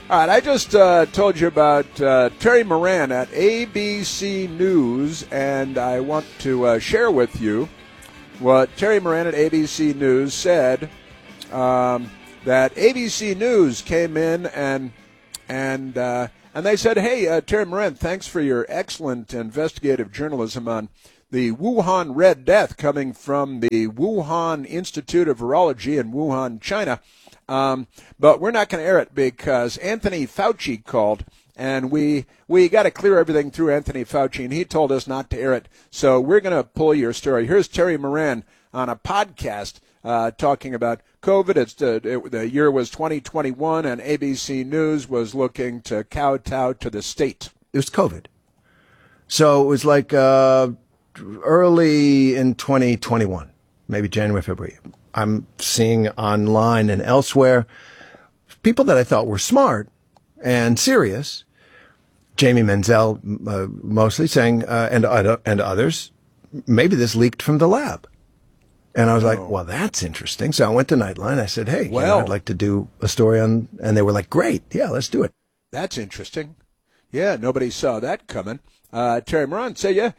All right, I just told you about Terry Moran at ABC News, and I want to share with you what Terry Moran at ABC News said, that ABC News came in and they said, hey, Terry Moran, thanks for your excellent investigative journalism on the Wuhan Red Death coming from the Wuhan Institute of Virology in Wuhan, China. But we're not going to air it because Anthony Fauci called, and we got to clear everything through Anthony Fauci, and he told us not to air it. So we're going to pull your story. Here's Terry Moran on a podcast talking about COVID. The year was 2021, and ABC News was looking to kowtow to the state. It was COVID. So it was like early in 2021, maybe January, February. I'm seeing online and elsewhere people that I thought were smart and serious, Jamie Menzel mostly saying, and others, maybe this leaked from the lab. And I was like, well, that's interesting. So I went to Nightline. I said, hey, I'd like to do a story on, and they were like, great. Yeah, let's do it. That's interesting. Yeah, nobody saw that coming. Terry Moran said, yeah.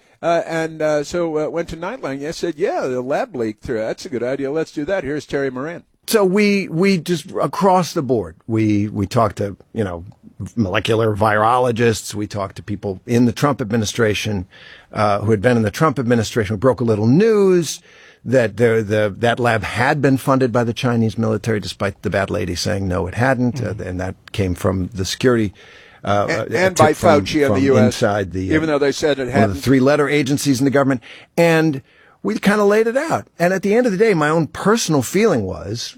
So went to Nightline. I said, yeah, the lab leaked through. That's a good idea. Let's do that. Here's Terry Moran. So we just across the board, we talked to, molecular virologists. We talked to people in the Trump administration, who had been in the Trump administration. We broke a little news that that lab had been funded by the Chinese military, despite the bad lady saying no, it hadn't. And that came from the security and by Fauci and the U.S., inside the, even though they said it hadn't. One of the three-letter agencies in the government. And we kind of laid it out. And at the end of the day, my own personal feeling was,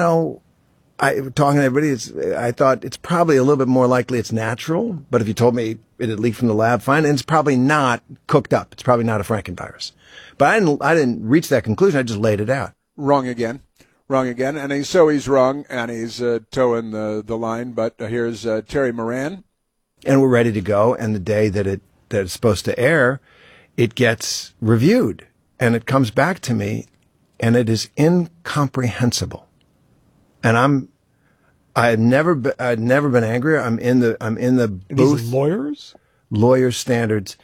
talking to everybody, I thought it's probably a little bit more likely it's natural. But if you told me it had leaked from the lab, fine. And it's probably not cooked up. It's probably not a Frankenvirus. But I didn't reach that conclusion. I just laid it out. Wrong again. And he's wrong, and he's towing the line. But here's Terry Moran. And we're ready to go. And the day that it's supposed to air, it gets reviewed. And it comes back to me, and it is incomprehensible. And I've never been angrier. I'm in the booth. These lawyers standards.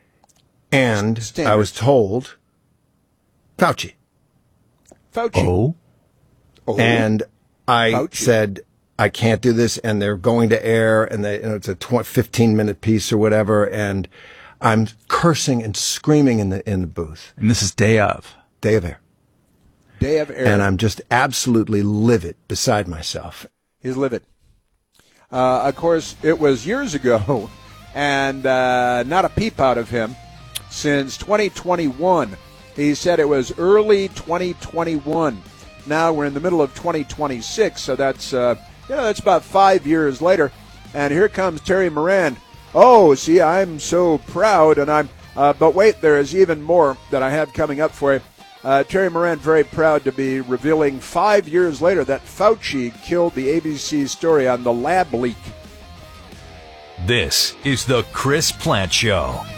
And I was told, Fauci. Oh. And I Fauci said, I can't do this, and they're going to air, and it's a 15-minute piece or whatever, and I'm cursing and screaming in the booth. And this is day of air. Day of air. And I'm just absolutely livid, beside myself. He's livid. Of course, it was years ago, and not a peep out of him since 2021. He said it was early 2021. Now we're in the middle of 2026, so that's about 5 years later. And here comes Terry Moran. Oh, see, I'm so proud, and but wait, there is even more that I have coming up for you. Terry Moran very proud to be revealing 5 years later that Fauci killed the ABC story on the lab leak. This is the Chris Plante Show.